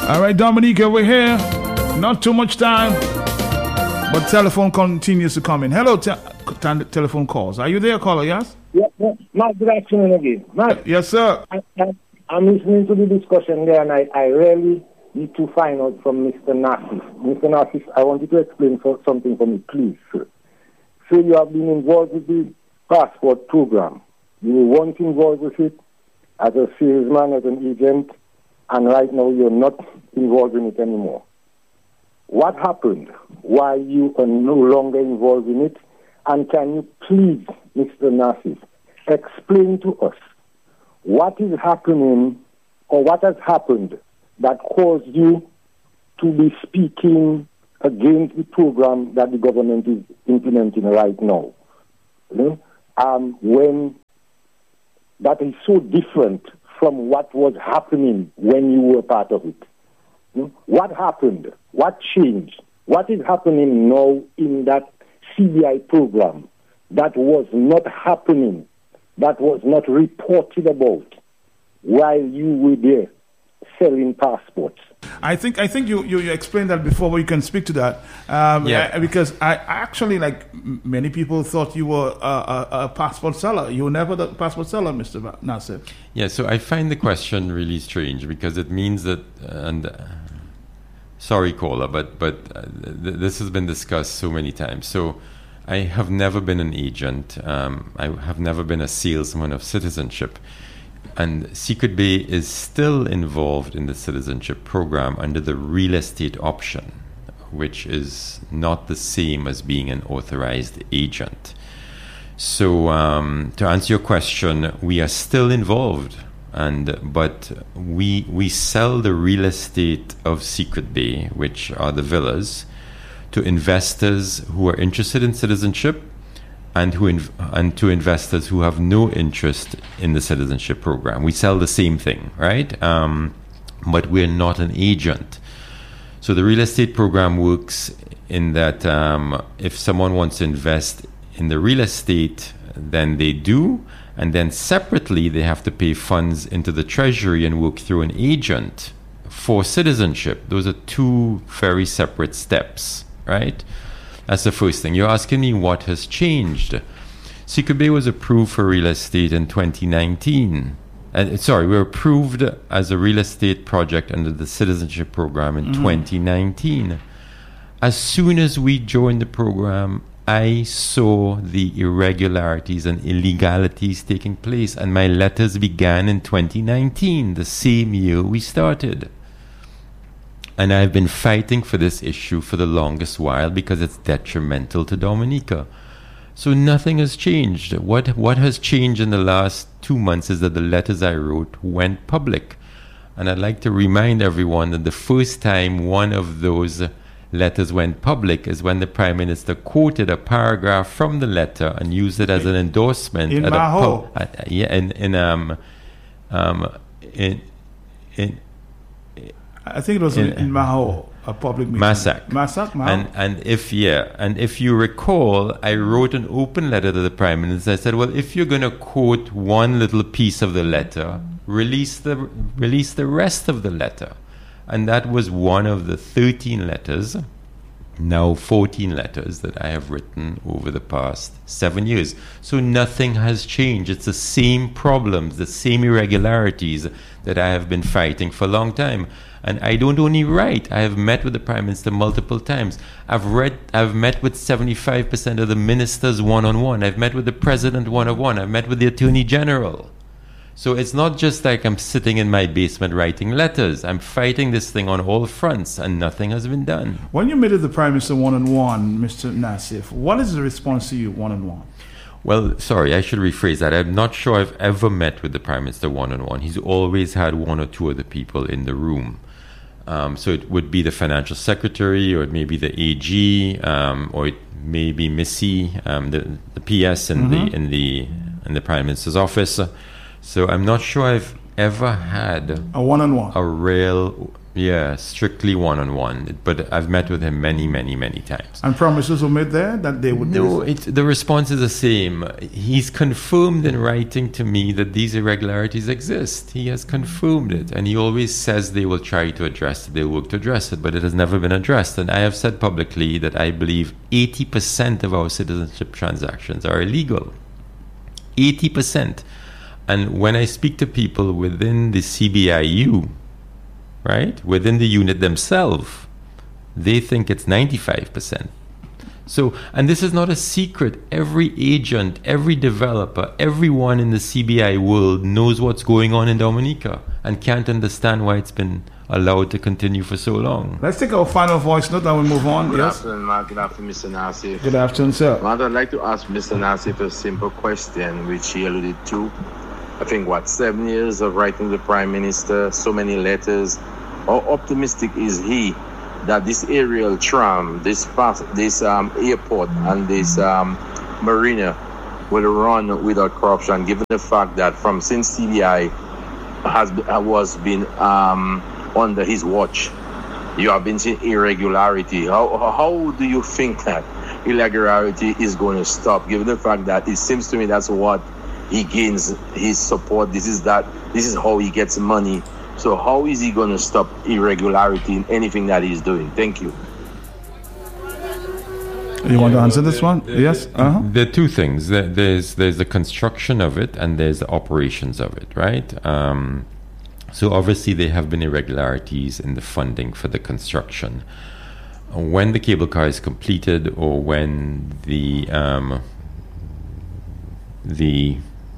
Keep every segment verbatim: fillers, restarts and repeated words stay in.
All right, Dominica, we're here. Not too much time, but telephone continues to come in. Hello, te- te- telephone calls. Are you there, caller? Yes? Yeah, yeah. Mike, good afternoon again. Mike, yes, sir. I, I, I'm listening to the discussion there, and I, I really need to find out from Mister Narcis. Mister Narcis, I want you to explain for, something for me, please, sir. So you have been involved with the passport program. You were once involved with it as a salesman, as an agent, and right now you're not involved in it anymore. What happened? Why you are no longer involved in it? And can you please, Mister Narcis, explain to us what is happening or what has happened that caused you to be speaking against the program that the government is implementing right now? You know? um, when that is so different from what was happening when you were part of it. You know? What happened? What changed? What is happening now in that C B I program that was not happening, that was not reported about while you were there selling passports? I think I think you, you, you explained that before, but you can speak to that. Um, yeah. I, because I actually, like m- many people, thought you were a, a, a passport seller. You were never the passport seller, Mister Nassif. Yeah, so I find the question really strange because it means that, and uh, sorry, caller, but but uh, th- this has been discussed so many times. So I have never been an agent. Um, I have never been a salesman of citizenship. And Secret Bay is still involved in the citizenship program under the real estate option, which is not the same as being an authorized agent. So um, to answer your question, we are still involved, and but we we sell the real estate of Secret Bay, which are the villas, to investors who are interested in citizenship, and who inv- and to investors who have no interest in the citizenship program. We sell the same thing, right? Um, but we're not an agent. So the real estate program works in that um, if someone wants to invest in the real estate, then they do, and then separately they have to pay funds into the treasury and work through an agent for citizenship. Those are two very separate steps, right? That's the first thing. You're asking me what has changed. Secret Bay was approved for real estate in twenty nineteen. And sorry, we were approved as a real estate project under the citizenship program in mm-hmm. twenty nineteen. As soon as we joined the program, I saw the irregularities and illegalities taking place, and my letters began in twenty nineteen, the same year we started. And I've been fighting for this issue for the longest while because it's detrimental to Dominica. So nothing has changed. What what has changed in the last two months is that the letters I wrote went public. And I'd like to remind everyone that the first time one of those letters went public is when the Prime Minister quoted a paragraph from the letter and used it as an endorsement. In at Maho. A, at, yeah, in, in um um in in I think it was in, in Maho, a public meeting. Massac. Massac, Maho. And and if yeah, and if you recall, I wrote an open letter to the Prime Minister. I said, well, if you're going to quote one little piece of the letter, release the release the rest of the letter. And that was one of the thirteen letters, now fourteen letters that I have written over the past seven years. So nothing has changed. It's the same problems, the same irregularities that I have been fighting for a long time. And I don't only write. I have met with the Prime Minister multiple times. I've read. I've met with seventy-five percent of the ministers one-on-one. I've met with the President one-on-one. I've met with the Attorney General. So it's not just like I'm sitting in my basement writing letters. I'm fighting this thing on all fronts, and nothing has been done. When you met with the Prime Minister one-on-one, Mister Nassif, what is the response to you one-on-one? Well, sorry, I should rephrase that. I'm not sure I've ever met with the Prime Minister one-on-one. He's always had one or two other people in the room. Um, so it would be the Financial Secretary, or it may be the A G, um, or it may be Missy, um, the, the P S in mm-hmm. the in the in the Prime Minister's office. So I'm not sure I've ever had a one-on-one, a real Yeah, strictly one-on-one. But I've met with him many, many, many times. And promises were made there that they would No, do it, the response is the same. He's confirmed in writing to me that these irregularities exist. He has confirmed it. And he always says they will try to address it, they'll work to address it, but it has never been addressed. And I have said publicly that I believe eighty percent of our citizenship transactions are illegal. eighty percent. And when I speak to people within the C B I U, right, within the unit themselves, they think it's ninety-five percent. So, and this is not a secret. Every agent, every developer, everyone in the C B I world knows what's going on in Dominica and can't understand why it's been allowed to continue for so long. Let's take our final voice note and we move on. Good Yes. afternoon, Mark. Good afternoon, Mister Nassif. Good afternoon, sir. Mark, I'd like to ask Mister Nassif a simple question, which he alluded to. I think, what, seven years of writing to the Prime Minister, so many letters. How optimistic is he that this aerial tram, this pass, this um, airport, and this um, marina will run without corruption, given the fact that from since C B I has was been um, under his watch, you have been seeing irregularity. How how do you think that irregularity is going to stop, given the fact that it seems to me that's what he gains his support. This is that. This is how he gets money. So how is he going to stop irregularity in anything that he's doing? Thank you. You want to answer this one? Yes. Uh-huh. There are two things. There- There's there's the construction of it and there's the operations of it, right? Um, so obviously there have been irregularities in the funding for the construction. When the cable car is completed, or when the um, the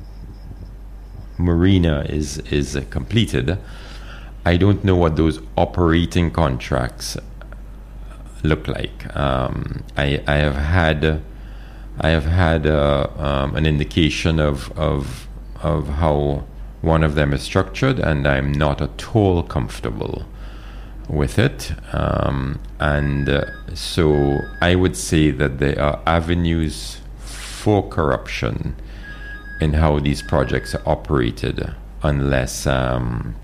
marina is is uh, completed, I don't know what those operating contracts look like. Um, I I have had I have had uh, um, an indication of of of how one of them is structured, and I'm not at all comfortable with it. Um, and uh, so I would say that there are avenues for corruption in how these projects are operated, unless um,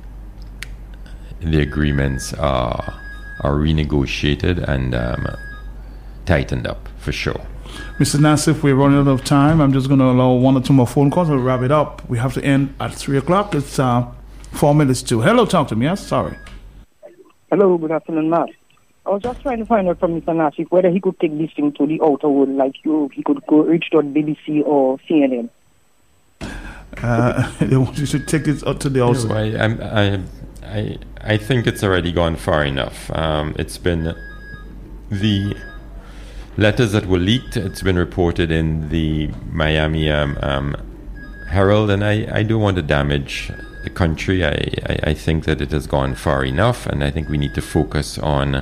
the agreements are are renegotiated and um, tightened up, for sure. Mister Nassif, we're running out of time. I'm just going to allow one or two more phone calls. We'll wrap it up. We have to end at three o'clock. It's uh, four minutes to. Hello, talk to me. Yes, sorry. Hello, good afternoon, Matt. I was just trying to find out from Mister Nassif whether he could take this thing to the outer world, like you, he could go reach to B B C or C N N. Uh, they want you to take it up to the No, outside. I, I'm- I, I, I think it's already gone far enough. Um, it's been the letters that were leaked. It's been reported in the Miami um, um, Herald, and I, I don't want to damage the country. I, I, I think that it has gone far enough, and I think we need to focus on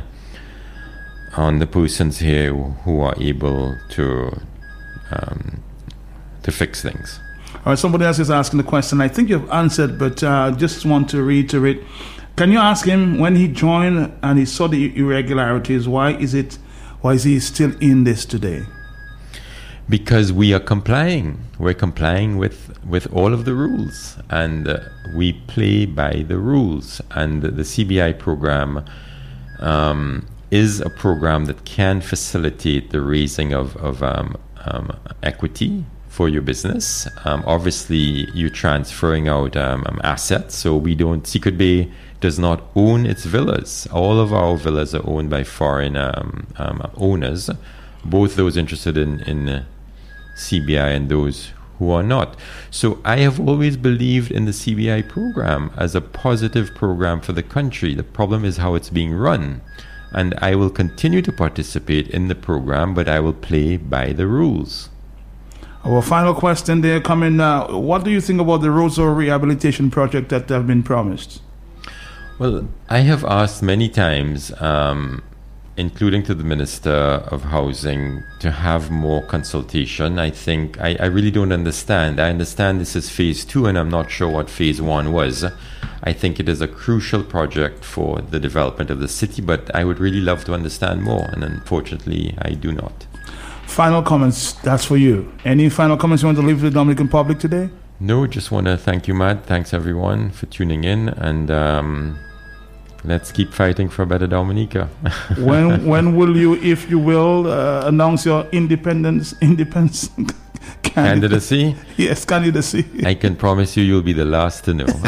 on the persons here who are able to um, to fix things. All right, somebody else is asking the question. I think you've answered, but uh, just want to reiterate. Can you ask him when he joined and he saw the irregularities, why is it, why is he still in this today? Because we are complying. We're complying with, with all of the rules, and uh, we play by the rules. And the C B I program um, is a program that can facilitate the raising of, of um, um, equity for your business. Um, obviously, you're transferring out um, um, assets, so we don't. Secret Bay does not own its villas. All of our villas are owned by foreign um, um, owners, both those interested in in uh, C B I and those who are not. So I have always believed in the C B I program as a positive program for the country. The problem is how it's being run. And I will continue to participate in the program, but I will play by the rules. Our final question there coming now. What do you think about the Roseau rehabilitation project that have been promised? Well, I have asked many times, um, including to the Minister of Housing, to have more consultation. I think, I, I really don't understand. I understand this is phase two, and I'm not sure what phase one was. I think it is a crucial project for the development of the city, but I would really love to understand more, and unfortunately, I do not. Final comments, that's for you. Any final comments you want to leave with the Dominican public today? No, just want to thank you, Matt. Thanks, everyone, for tuning in, and um, let's keep fighting for a better Dominica. when when will you, if you will, uh, announce your independence independence candidacy? Yes, candidacy. I can promise you, you'll be the last to know.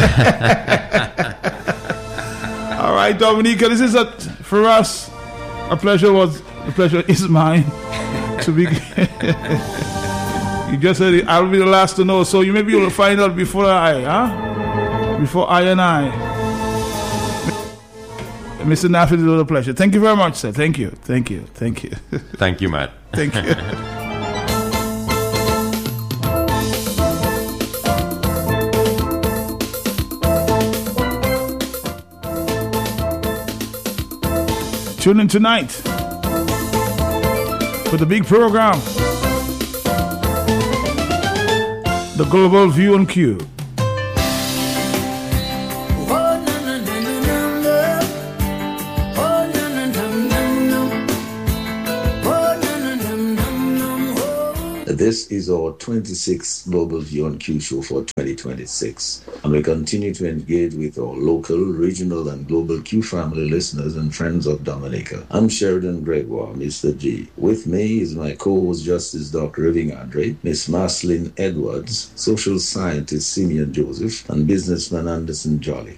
All right, Dominica, this is a, for us. A pleasure was the pleasure is mine to be. You just said it, I'll be the last to know, so you maybe you'll find out before I, huh? Before I and I. Mister Nafi, it was a pleasure. Thank you very much, sir. Thank you. Thank you. Thank you. Thank you, Matt. Thank you. Tune in tonight for the big program, The Global View on Q. This is our twenty-sixth Global View on Q show for twenty twenty-six, and we continue to engage with our local, regional, and global Q family listeners and friends of Dominica. I'm Sheridan Gregoire, Mister G. With me is my co-host Justice Doctor Irving Andre, Miss Marceline Edwards, social scientist Simeon Joseph, and businessman Anderson Jolly.